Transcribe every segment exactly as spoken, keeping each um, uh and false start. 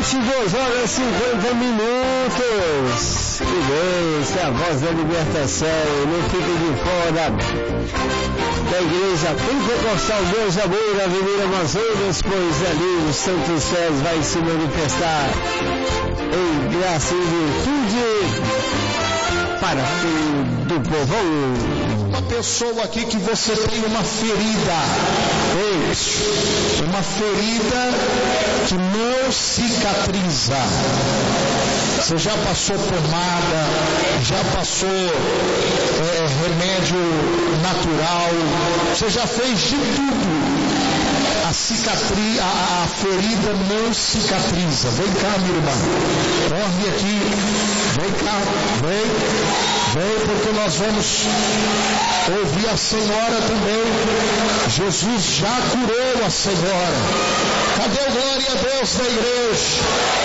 vinte e duas horas e cinquenta minutos. Que Deus, é a voz da libertação. Não fique de fora da igreja Pentecostal Deus Amor, Avenida Amazonas, pois ali os santos céus vai se manifestar em graça e virtude para todo o povão. Uma pessoa aqui que você tem uma ferida, uma ferida que não cicatriza. Você já passou pomada, já passou é, remédio natural, você já fez de tudo. A cicatriz, a, a ferida não cicatriza. Vem cá, minha irmã. Corre aqui. Vem cá. Vem. Vem, porque nós vamos ouvir a senhora também. Jesus já curou a senhora. Cadê o glória a Deus da igreja?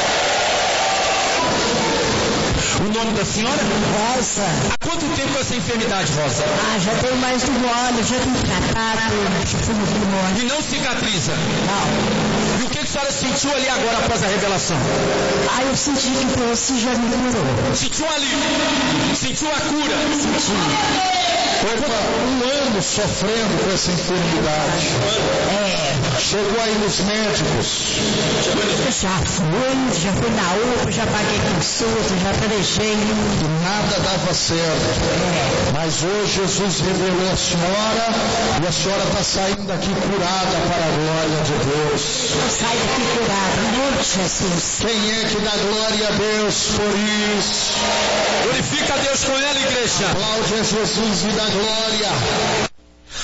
O nome da senhora? Rosa. Há quanto tempo essa enfermidade, Rosa? Ah, já tem mais de um ano, já tenho tratado, já fui no pulmão. E não cicatriza? Não. E o que a senhora sentiu ali agora após a revelação? Ah, eu senti que Deus já me curou. Sentiu um alívio? Sentiu a cura? Senti. Opa, um ano sofrendo com essa enfermidade. É. Chegou aí nos médicos. Já fui, já fui na U P A, já paguei consulta, já planejei. E nada dava certo. É. Mas hoje Jesus revelou a senhora e a senhora está saindo daqui curada para a glória de Deus. Eu saio daqui curada, em nome de Jesus. Quem é que dá glória a Deus por isso? Glorifica a Deus com ela, igreja. Aplaude a Jesus e dá glória.